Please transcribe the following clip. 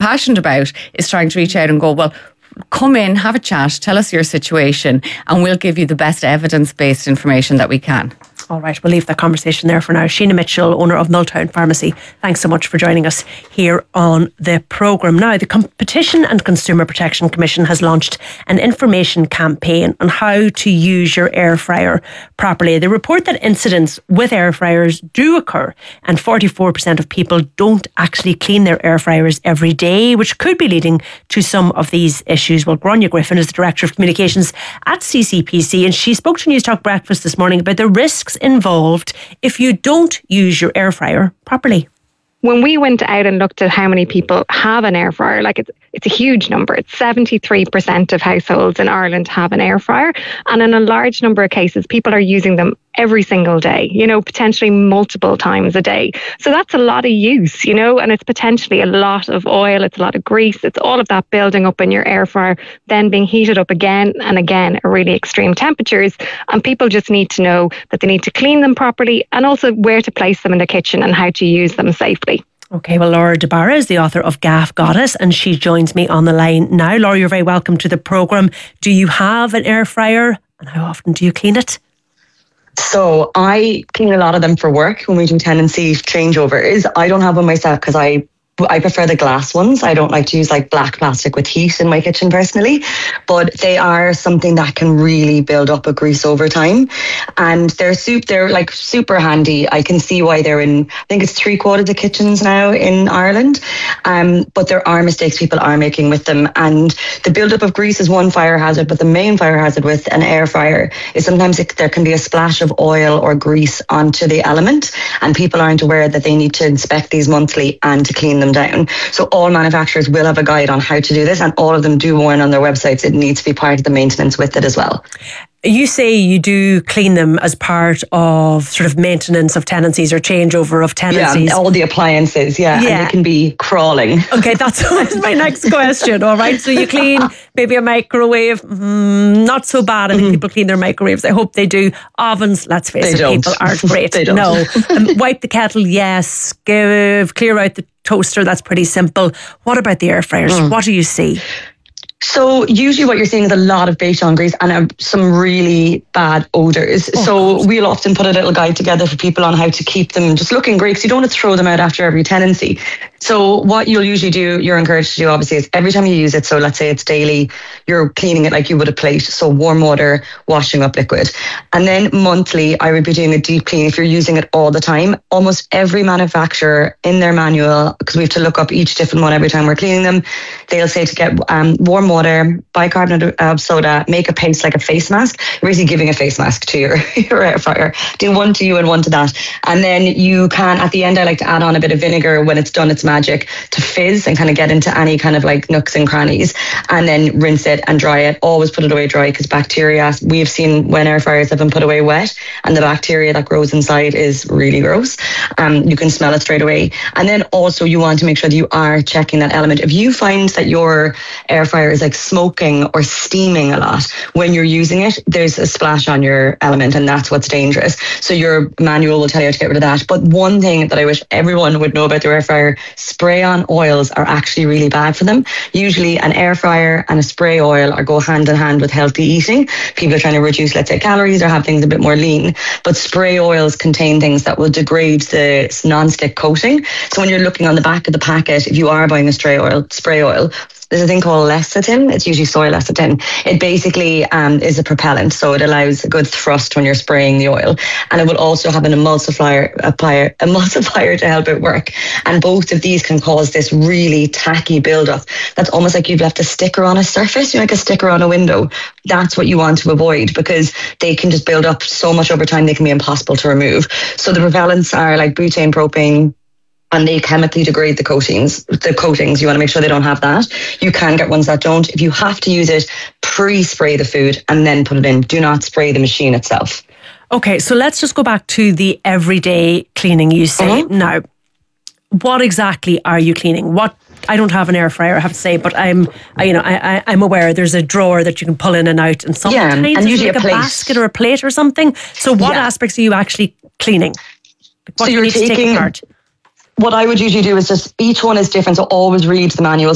passionate about is trying to reach out and go, well, come in, have a chat, tell us your situation, and we'll give you the best evidence-based information that we can. All right, we'll leave that conversation there for now. Sheena Mitchell, owner of Milltown Pharmacy, thanks so much for joining us here on the programme. Now, the Competition and Consumer Protection Commission has launched an information campaign on how to use your air fryer properly. They report that incidents with air fryers do occur, and 44% of people don't actually clean their air fryers every day, which could be leading to some of these issues. Well, Gráinne Griffin is the Director of Communications at CCPC, and she spoke to News Talk Breakfast this morning about the risks involved if you don't use your air fryer properly. When we went out and looked at how many people have an air fryer, it's a huge number. It's 73% of households in Ireland have an air fryer. And in a large number of cases, people are using them every single day, potentially multiple times a day. So that's a lot of use, and it's potentially a lot of oil, it's a lot of grease, it's all of that building up in your air fryer, then being heated up again and again at really extreme temperatures. And people just need to know that they need to clean them properly and also where to place them in the kitchen and how to use them safely. Okay, well, Laura De Barra is the author of Gaff Goddess, and she joins me on the line now. Laura, you're very welcome to the programme. Do you have an air fryer, and how often do you clean it? So I clean a lot of them for work when we do tenancy changeovers. I don't have one myself because I prefer the glass ones. I don't like to use black plastic with heat in my kitchen personally, but they are something that can really build up a grease over time. And they're super handy. I can see why they're in, I think it's 3/4 of kitchens now in Ireland. But there are mistakes people are making with them. And the buildup of grease is one fire hazard, but the main fire hazard with an air fryer is sometimes there can be a splash of oil or grease onto the element, and people aren't aware that they need to inspect these monthly and to clean them down. So all manufacturers will have a guide on how to do this, and all of them do warn on their websites it needs to be part of the maintenance with it as well. You say you do clean them as part of sort of maintenance of tenancies or changeover of tenancies. Yeah, all the appliances, and they can be crawling. Okay, that's my next question. All right, so you clean maybe a microwave, not so bad. I think people clean their microwaves. I hope they do. Ovens, let's face it, people aren't great. They don't. No. Wipe the kettle, yes. Clear out the toaster, that's pretty simple. What about the air fryers? What do you see? So usually what you're seeing is a lot of baked on grease and some really bad odours. So we'll often put a little guide together for people on how to keep them just looking great, because you don't want to throw them out after every tenancy. So what you'll usually do, you're encouraged to do obviously, is every time you use it, so let's say it's daily, you're cleaning it like you would a plate. So warm water, washing up liquid. And then monthly, I would be doing a deep clean if you're using it all the time. Almost every manufacturer in their manual, because we have to look up each different one every time we're cleaning them, they'll say to get warm water, bicarbonate of soda, make a paste like a face mask. You're basically giving a face mask to your air fryer. Do one to you and one to that. And then you can, at the end, I like to add on a bit of vinegar when it's done its magic to fizz and kind of get into any kind of nooks and crannies, and then rinse it and dry it. Always put it away dry, because bacteria, we've seen when air fryers have been put away wet, and the bacteria that grows inside is really gross. You can smell it straight away. And then also you want to make sure that you are checking that element. If you find that your air fryer is smoking or steaming a lot when you're using it, there's a splash on your element, and that's what's dangerous. So your manual will tell you how to get rid of that. But one thing that I wish everyone would know about their air fryer, spray-on oils are actually really bad for them. Usually an air fryer and a spray oil go hand in hand with healthy eating. People are trying to reduce, let's say, calories or have things a bit more lean, but spray oils contain things that will degrade the non-stick coating. So when you're looking on the back of the packet, if you are buying a spray oil, there's a thing called lecithin. It's usually soy lecithin. It basically is a propellant, so it allows a good thrust when you're spraying the oil, and it will also have an emulsifier to help it work. And both of these can cause this really tacky buildup. That's almost like you've left a sticker on a surface, like a sticker on a window. That's what you want to avoid, because they can just build up so much over time they can be impossible to remove. So the propellants are like butane, propane, and they chemically degrade the coatings. You want to make sure they don't have that. You can get ones that don't. If you have to use it, pre-spray the food and then put it in. Do not spray the machine itself. Okay, so let's just go back to the everyday cleaning you say. Now, what exactly are you cleaning? I don't have an air fryer, I have to say, but I'm aware there's a drawer that you can pull in and out, and sometimes and usually like a basket or a plate or something. So what aspects are you actually cleaning? What do you need to take apart? What I would usually do is just, each one is different, so always read the manual.